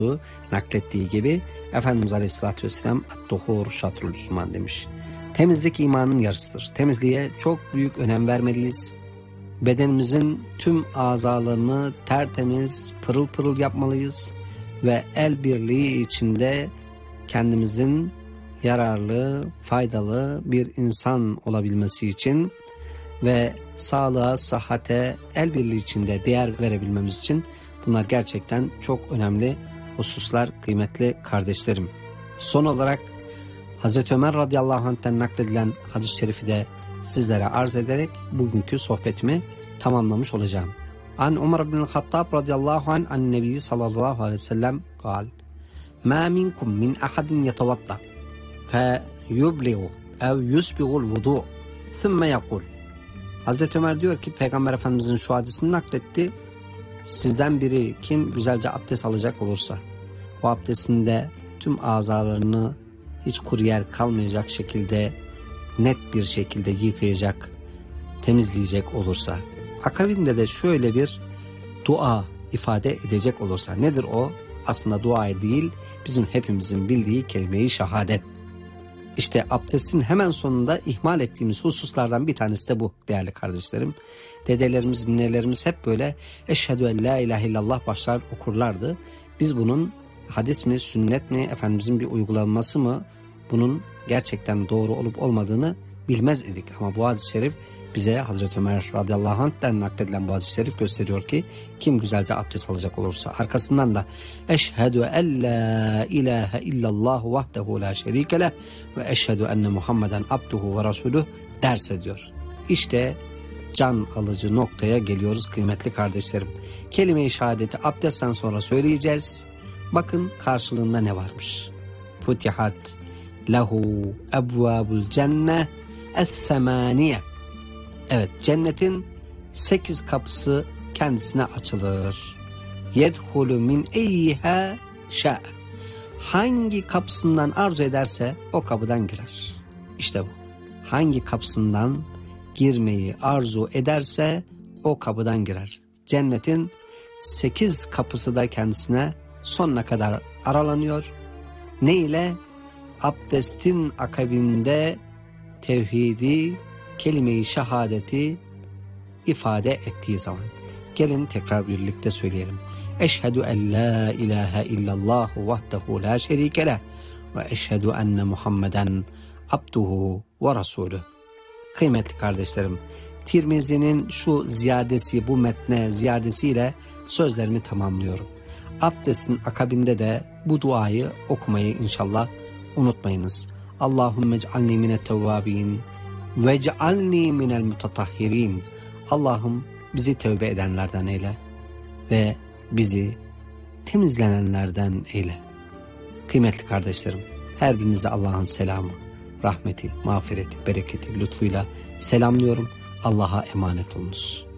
naklettiği gibi Efendimiz Aleyhisselatü Vesselam "At-tuhur şatrul iman" demiş. Temizlik imanın yarısıdır. Temizliğe çok büyük önem vermeliyiz. Bedenimizin tüm azalarını tertemiz, pırıl pırıl yapmalıyız ve el birliği içinde kendimizin yararlı, faydalı bir insan olabilmesi için ve sağlığa, sıhhate el birliği içinde değer verebilmemiz için bunlar gerçekten çok önemli hususlar kıymetli kardeşlerim. Son olarak Hazreti Ömer radıyallahu anh'ten nakledilen hadis-i şerifi de sizlere arz ederek bugünkü sohbetimi tamamlamış olacağım. An Ömer ibn Hattab radıyallahu anh an Nebi sallallahu aleyhi ve sellem kal: "Ma minkum min ahadin yetevadda fe yubligu ev yusbigul vudu thumma yaqul." Hazreti Ömer diyor ki Peygamber Efendimizin şu hadisini nakletti. Sizden biri kim güzelce abdest alacak olursa, o abdestinde tüm azalarını hiç kuru yer kalmayacak şekilde net bir şekilde yıkayacak, temizleyecek olursa, akabinde de şöyle bir dua ifade edecek olursa, nedir o? Aslında dua değil, bizim hepimizin bildiği kelime-i şehadet. İşte abdestin hemen sonunda ihmal ettiğimiz hususlardan bir tanesi de bu değerli kardeşlerim. Dedelerimiz, ninelerimiz hep böyle eşhedü en la ilahe illallah başlar okurlardı. Biz bunun hadis mi, sünnet mi, Efendimizin bir uygulanması mı, bunun gerçekten doğru olup olmadığını bilmez idik. Ama bu hadis-i şerif bize Hazreti Ömer radıyallahu anh'ten nakledilen bu hadis-i şerif gösteriyor ki kim güzelce abdest alacak olursa arkasından da eşhedü en la ilahe illallah vahdehu la şerike leh ve eşhedü enne Muhammeden abduhu ve rasuluh derse diyor. İşte can alıcı noktaya geliyoruz kıymetli kardeşlerim. Kelime-i şehadeti abdestten sonra söyleyeceğiz. Bakın karşılığında ne varmış. Futihat lehu ebvabul cenne es-semaniye. Evet, cennetin 8 kapısı kendisine açılır. Yedhulu min eyyiha şa. Hangi kapısından arzu ederse o kapıdan girer. İşte bu. Hangi kapısından girmeyi arzu ederse o kapıdan girer. Cennetin 8 kapısı da kendisine sonuna kadar aralanıyor. Ne ile? Abdestin akabinde tevhidi, kelime-i şehadeti ifade ettiği zaman. Gelin tekrar birlikte söyleyelim. Eşhedü en la ilahe illallah vahdehu la şerike leh ve eşhedü enne Muhammeden abduhu ve rasulü. Kıymetli kardeşlerim, Tirmizi'nin şu ziyadesi, bu metne ziyadesiyle sözlerimi tamamlıyorum. Abdestin akabinde de bu duayı okumayı inşallah unutmayınız. Allahümme ec'alni minetevvabin ve ec'alni minel mutatahhirin. Allah'ım bizi tövbe edenlerden eyle ve bizi temizlenenlerden eyle. Kıymetli kardeşlerim, her birinize Allah'ın selamı, rahmeti, mağfireti, bereketi, lütfuyla selamlıyorum. Allah'a emanet olunuz.